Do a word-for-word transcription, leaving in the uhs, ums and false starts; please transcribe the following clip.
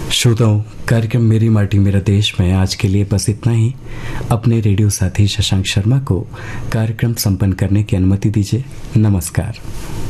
श्रोताओं, कार्यक्रम मेरी माटी मेरा देश में आज के लिए बस इतना ही। अपने रेडियो साथी शशांक शर्मा को कार्यक्रम संपन्न करने की अनुमति दीजिए। नमस्कार।